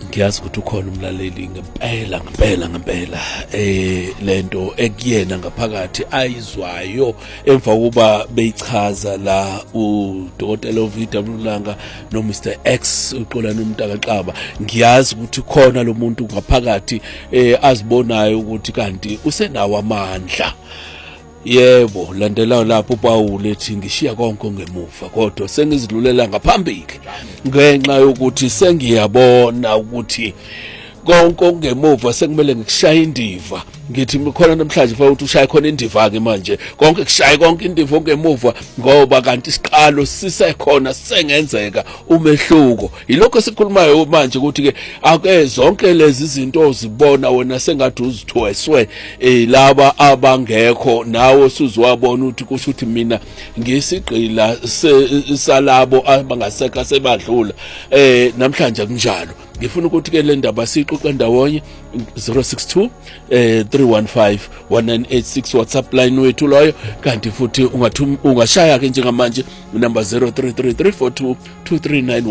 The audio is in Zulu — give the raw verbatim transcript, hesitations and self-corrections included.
ngiyazi ukuthi ukhona umlaleli ngempela ngempela ngempela eh lento ekuyena ngaphakathi ayizwayo emva kuba beyichaza la uDokotela V W Langa no Mister X uXolani uMntakaxaba. Ngiyazi ukuthi khona lo muntu ngaphakathi eh azibonayo ukuthi kanti usenawo amandla. Yebo, landela lapho uPaul ethi ngishiya konke ngemuva kodwa sengizidlulela ngaphambili ngenxa yokuthi sengiyabona ukuthi konke ngemuva sekumele ngikushaya indiva. Ngithi khona namhlanje fa ukuthi ushaya khona indiva ke manje konke kushaya konke indiva ngemuva ngoba kanti isiqalo sisekhona sengenzeka umehluko. Yilokho sikhulumayo manje ukuthi ke ake zonke lezi zinto ozibona wena sengathi uzithweswe eh laba abangekho nawe suzwabona ukuthi kusho ukuthi mina ngisigqila salabo abangaseka sebadlula eh namhlanje kunjalo. Ngifuna ukuthi ke le ndaba siqoqa ndawonye zero six two eh three one five one nine eight six WhatsApp line wethu loyo kanti futhi ungathuma ungashaya ke njengamanje number zero three three three four two two three nine